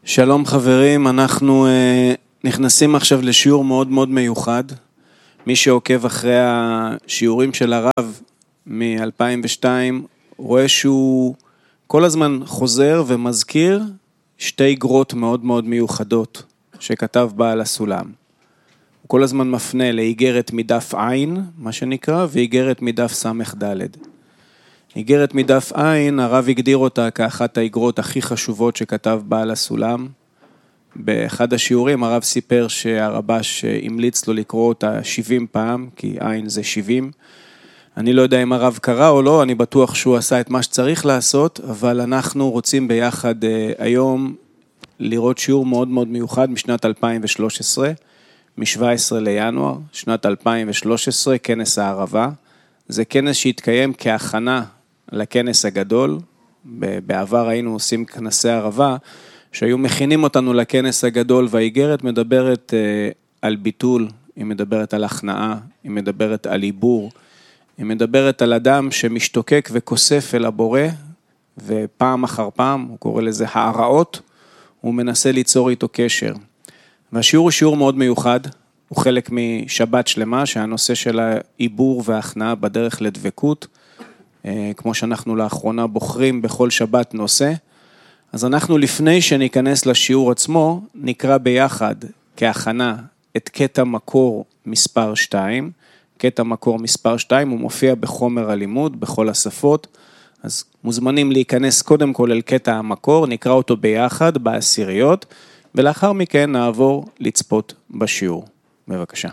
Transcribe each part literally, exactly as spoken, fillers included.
שלום חברים, אנחנו uh, נכנסים עכשיו לשיעור מאוד מאוד מיוחד. מי שעוקב אחרי השיעורים של הרב מ-אלפיים ושתיים רואה שהוא כל הזמן חוזר ומזכיר שתי איגרות מאוד מאוד מיוחדות שכתב בעל הסולם. הוא כל הזמן מפנה לאיגרת מדף עין, מה שנקרא, ואיגרת מדף סמך ד'. איגרת מדף עין, הרב הגדיר אותה כאחת האיגרות הכי חשובות שכתב בעל הסולם. באחד השיעורים הרב סיפר שהרבש המליץ לו לקרוא אותה שבעים פעם, כי עין זה שבעים. אני לא יודע אם הרב קרא או לא, אני בטוח שהוא עשה את מה שצריך לעשות, אבל אנחנו רוצים ביחד היום לראות שיעור מאוד מאוד מיוחד משנת אלפיים ושלוש עשרה, מ-שבעה עשר לינואר, שנת אלפיים ושלוש עשרה, כנס הערבה. זה כנס שהתקיים כהכנה לכנס הגדול. בעבר היינו עושים כנסי ערבה, שהיו מכינים אותנו לכנס הגדול, והאיגרת מדברת על ביטול, היא מדברת על הכנעה, היא מדברת על עיבור, היא מדברת על אדם שמשתוקק וכוסף אל הבורא, ופעם אחר פעם, הוא קורא לזה העראות, הוא מנסה ליצור איתו קשר. והשיעור הוא שיעור מאוד מיוחד, הוא חלק משבת שלמה, שהנושא של העיבור וההכנעה בדרך לדבקות, כמו שאנחנו לאחרונה בוחרים בכל שבת נושא. אז אנחנו לפני שניכנס לשיעור עצמו, נקרא ביחד כהכנה את קטע מקור מספר שתיים. קטע מקור מספר שתיים הוא מופיע בחומר הלימוד, בכל השפות. אז מוזמנים להיכנס קודם כל אל קטע המקור, נקרא אותו ביחד בעשיריות, ולאחר מכן נעבור לצפות בשיעור. בבקשה.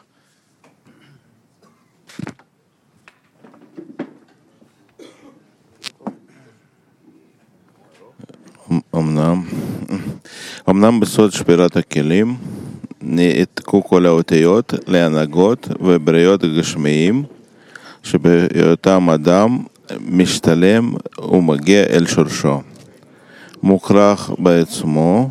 אמנם, אמנם בסוד שבירת הכלים נעתקו כל האותיות להנהגות ובריות גשמיים שבהיותם אדם משתלם ומגיע אל שורשו. מוכרח בעצמו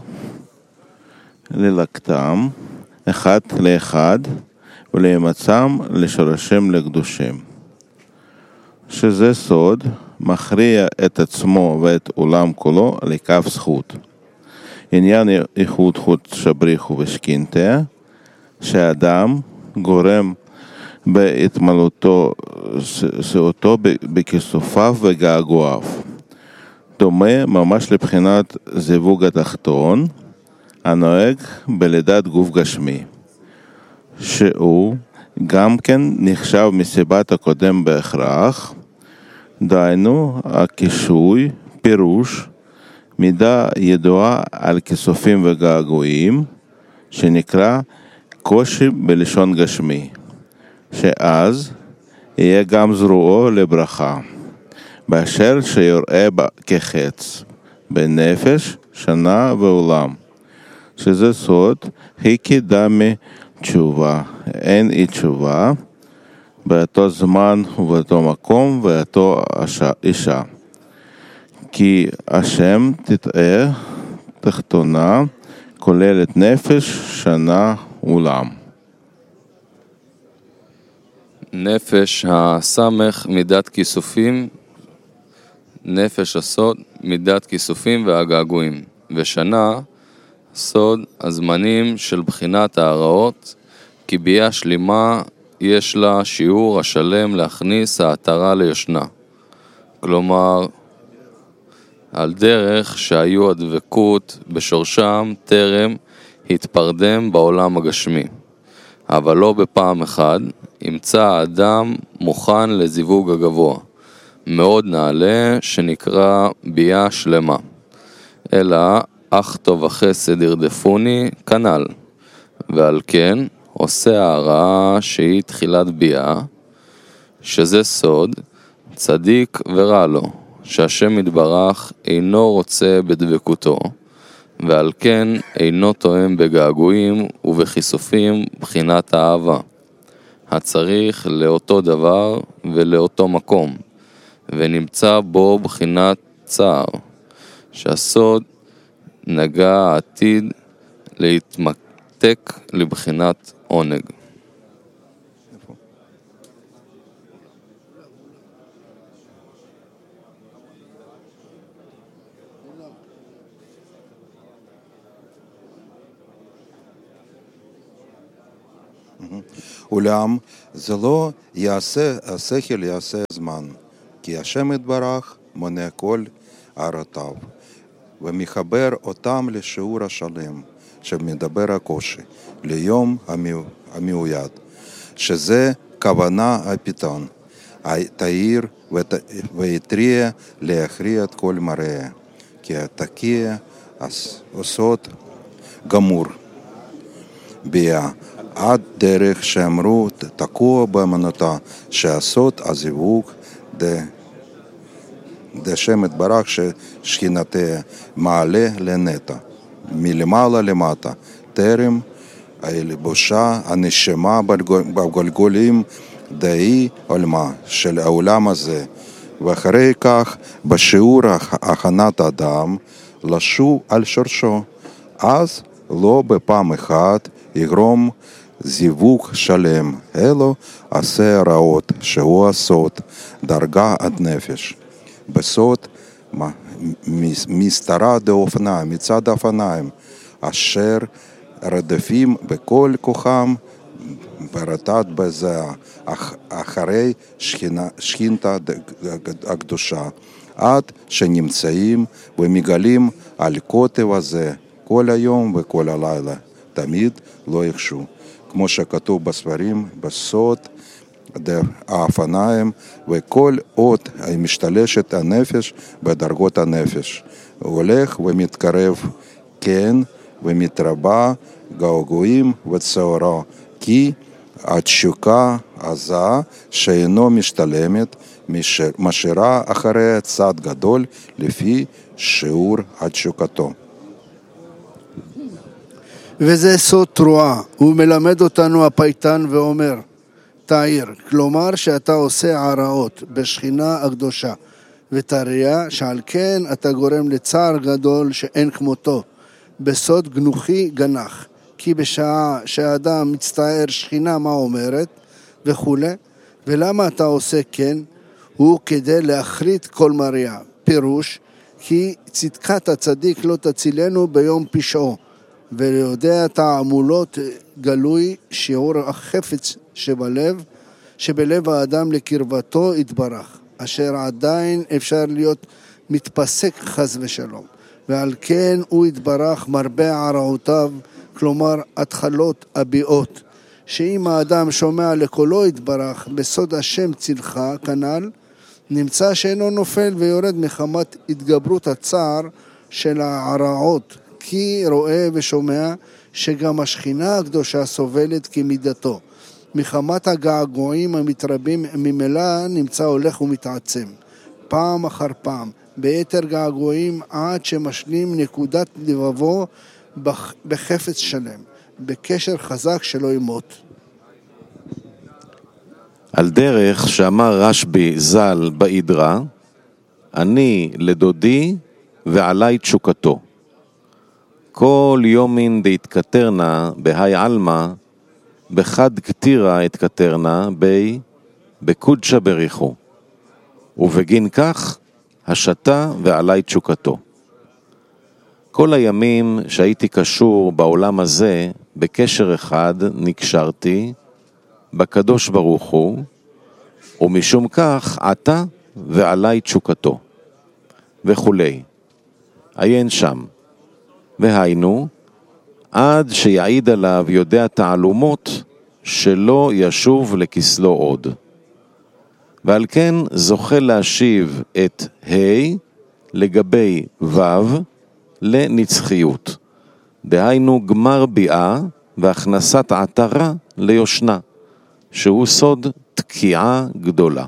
ללקטם אחד לאחד ולאמצם לשורשים לקדושים. שזה סוד מכריע את עצמו ואת עולם כולו לכף זכות. עניין איחוד חוט שבריחו ושכינתה, שהאדם גורם בהתמלאותו שאותו בכיסופיו וגעגועיו. דומה ממש לבחינת זיווג התחתון, הנוהג בלידת גוף גשמי, שהוא גם כן נחשב מסיבת הקודם בהכרח, דהיינו הקישוי, פירוש, מידה ידועה על כיסופים וגעגועים, שנקרא קושי בלשון גשמי, שאז יהיה גם זרועו לברכה, באשר שיראה בה כחץ, בנפש, שנה ועולם, שזה סוד, חיקי דמי תשובה, אין אי תשובה, באותו זמן ובאותו מקום ובאותו אישה. כי השם תטעה תחתונה כוללת נפש, שנה, עולם. נפש הסמך מידת כיסופים, נפש הסוד מידת כיסופים והגעגועים, ושנה סוד הזמנים של בחינת ההראות, כי בייה שלימה יש לה שיעור השלם להכניס העטרה ליושנה. כלומר, על דרך שהיו הדבקות בשורשם טרם התפרדם בעולם הגשמי. אבל לא בפעם אחד, ימצא האדם מוכן לזיווג הגבוה, מאוד נעלה שנקרא בייה שלמה. אלא אך טוב החסד ירדפוני כנ"ל, ועל כן עושה הרעה שהיא תחילת בייה, שזה סוד, צדיק ורע לו, שהשם יתברך אינו רוצה בדבקותו, ועל כן אינו תואם בגעגועים ובחיסופים בחינת האהבה, הצריך לאותו דבר ולאותו מקום, ונמצא בו בחינת צער, שהסוד נגע עתיד להתמתק לבחינת עונג. אולם זה לא יעשה, השכל יעשה זמן, כי השם יתברך מונה כל הערותיו, ומחבר אותם לשיעור השלם, שמדבר הקושי, ליום המיועד, שזה כוונה הפתרון. תאיר ויתריע להכריע את כל מראה, כי התקיע עושות גמור ביה, עד דרך שאמרו תקוע באמנותה, שעשות הזיווג דשם יתברך ששכינתה מעלה לנטע, מלמעלה למטה, טרם הלבושה הנשמה בגלגולים דהי עולמה של העולם הזה, ואחרי כך בשיעור הכנת האדם לשוב על שורשו, אז לא בפעם אחת יגרום זיווג שלם, אלו עשה הרעות שהוא הסוד, דרגה עד נפש. בסוד מסתרה דאופנה, מצד האופניים, אשר רדפים בכל כוחם ברתת בזה, אחרי שכינתה הקדושה, עד שנמצאים ומגלים על קוטב הזה כל היום וכל הלילה, תמיד לא יחשו. כמו שכתוב בספרים, בסוד האופניים, וכל עוד משתלשת הנפש בדרגות הנפש, הולך ומתקרב, כן, ומתרבה געגועים וצערו, כי התשוקה עזה שאינו משתלמת משאירה אחריה צד גדול לפי שיעור התשוקתו. וזה סוד תרועה, הוא מלמד אותנו הפייטן ואומר תאיר, כלומר שאתה עושה עראות בשכינה הקדושה ותריה, שעל כן אתה גורם לצער גדול שאין כמותו, בסוד גנוכי גנח, כי בשעה שהאדם מצטער שכינה מה אומרת וכו', ולמה אתה עושה כן? הוא כדי להחריט כל מריה, פירוש כי צדקת הצדיק לא תצילנו ביום פשעו, ויודע תעמולות גלוי שיעור החפץ שבלב, שבלב האדם לקרבתו יתברך, אשר עדיין אפשר להיות מתפסק חס ושלום, ועל כן הוא יתברך מרבה ערעותיו, כלומר התחלות הביאות, שאם האדם שומע לקולו יתברך בסוד השם צילך כנ"ל, נמצא שאינו נופל ויורד מחמת התגברות הצער של הערעות, כי רואה ושומע שגם השכינה הקדושה סובלת כמידתו. מחמת הגעגועים המתרבים ממילא נמצא הולך ומתעצם, פעם אחר פעם, ביתר געגועים עד שמשלים נקודת לבבו בחפץ שלם, בקשר חזק שלא ימות. על דרך שאמר רשב"י ז"ל באידרא, אני לדודי ועלי תשוקתו. כל יומין דהתקטרנה בהי עלמא, בחד כתירה התקטרנה בי בקודשה בריחו, ובגין כך השתה ועלי תשוקתו. כל הימים שהייתי קשור בעולם הזה בקשר אחד נקשרתי בקדוש ברוך הוא, ומשום כך עתה ועלי תשוקתו וכולי. עיין שם. והיינו, עד שיעיד עליו יודע תעלומות שלא ישוב לכסלו עוד. ועל כן זוכה להשיב את ה' לגבי ו' לנצחיות. דהיינו גמר ביאה והכנסת עטרה ליושנה, שהוא סוד תקיעה גדולה.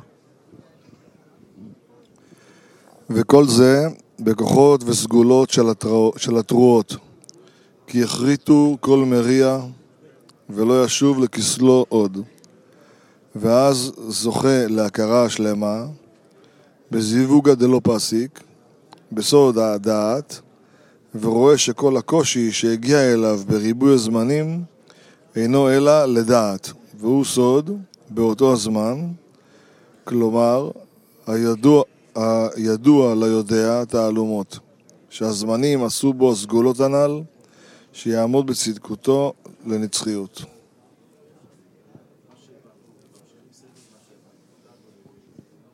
וכל זה בכוחות וסגולות של, התרו, של התרועות, כי יחריטו כל מריע ולא ישוב לכסלו עוד, ואז זוכה להכרה שלמה בזיווגא דלא פסיק, בסוד הדעת, ורואה שכל הקושי שהגיע אליו בריבוי הזמנים אינו אלא לדעת, והוא סוד באותו הזמן, כלומר הידוע, הידוע ליודע תעלומות, שהזמנים עשו בו סגולות הנ"ל, שיעמוד בצדקותו לנצחיות.